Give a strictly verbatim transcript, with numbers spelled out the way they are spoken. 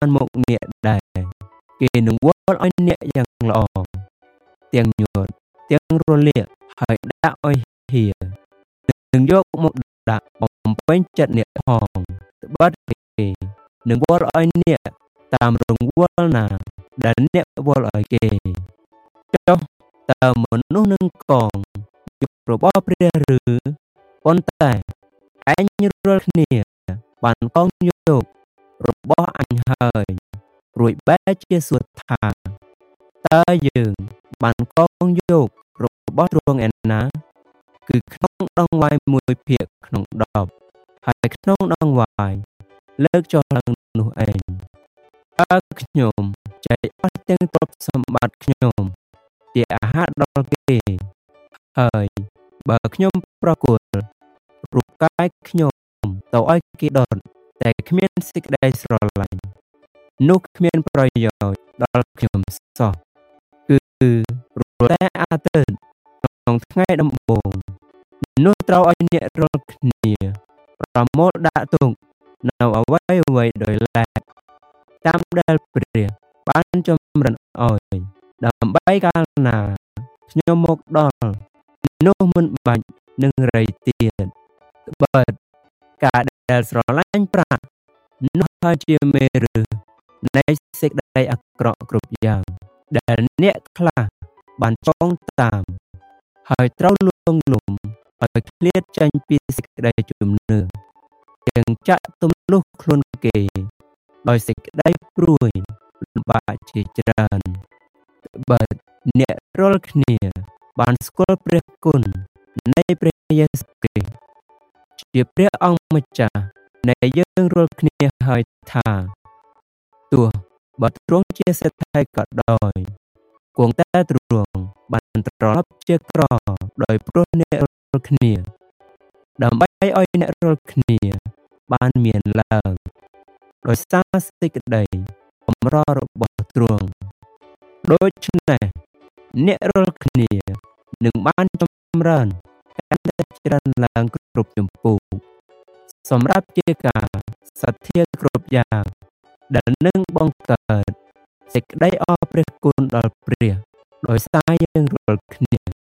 បានមកអ្នកដែរគេនឹងវល់ឲ្យអ្នកយ៉ាងល្អទាំងញួរទាំងរលាកហើយដាក់ឲ្យហៀនឹងយកមកដាក់បំពេញចិត្តអ្នកផងត្បិតគេនឹងវល់ឲ្យអ្នកតាមរង្វល់ណាដែលអ្នកវល់ឲ្យគេចុះតើមនុស្សនឹងកងរបស់ព្រះឬប៉ុន្តែឯងរាល់គ្នាបានកងយករបស់អញហើយរួចបែរជាសួរថាតើយើងបានកងយករបស់ទ្រង់ឯណាគឺក្នុងដងវាយមួយភាគក្នុងដប់ហើយក្នុងដងវាយលើកចុះឡើងនោះឯងតើខ្ញុំចែកអស់ទាំងទ្រព្យសម្បត្តិខ្ញុំជាអាហារដល់គេហើយបើខ្ញុំប្រគល់រូបកាយខ្ញុំទៅឲ្យគេដុតតែគ្មានសេចក្តីស្រឡាញ់នោះគ្មានប្រយោជន៍ដល់ខ្ញុំសោះគឺរតែអាទិត្យក្នុងថ្ងៃដំបូងនោះត្រូវឲ្យអ្នករាល់គ្នាប្រមូលដាក់ទុកនៅអ្វីអ្វីដោយឡែកតាមដែលព្រះបានចម្រើនឲ្យដើម្បីកាលណាខ្ញុំមកដល់នោះមិនបាច់នឹងរៃទៀតបើការដែលស្រឡាញ់ប្រាក់នោះហើយជាមេរឹសនៃសេចក្តីអាក្រក់គ្រប់យ៉ាងដែលអ្នកខ្លះបានចងតាមហើយត្រូវលួងលំឲ្យឃ្លាតចេញពីសេចក្តីជំនឿទាំងចាក់ទម្លុះខ្លួនគេដោយសេចក្តីព្រួយលំបាកជាច្រើនបើអ្នករាល់គ្នាបានស្គាល់ព្រះគុណនៃព្រះយេស៊ូវគ្រីស្ទជាព្រះអង្គម្ចាស់នៃយើងរាល់គ្នាហើយថាទោះបើទ្រង់ជាសេដ្ឋីក៏ដោយគង់តែទ្រង់បានត្រឡប់ជាក្រដោយព្រោះអ្នករាល់គ្នាដើម្បីឲ្យអ្នករាល់គ្នាបានមានឡើងដោយសារសេចក្តីកម្ររបស់ទ្រង់ដូច្នេះអ្នករាល់គ្នានឹងបានចម្រើនកាន់តែច្រើនឡើងគ្រប់ជំពូកសម្រាប់ជាការសទ្ធាគ្រប់យ៉ាងដែលនឹងបង្កើតសេចក្តីអរព្រះគុណដល់ព្រះដោយសារយើងរាល់គ្នា